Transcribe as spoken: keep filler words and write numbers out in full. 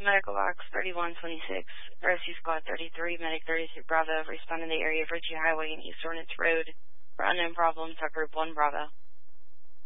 Medical Box thirty-one twenty-six, Rescue Squad thirty-three, Medic thirty-three Bravo, respond in the area of Ritchie Highway and East Hornets Road for unknown problems, our Group one Bravo.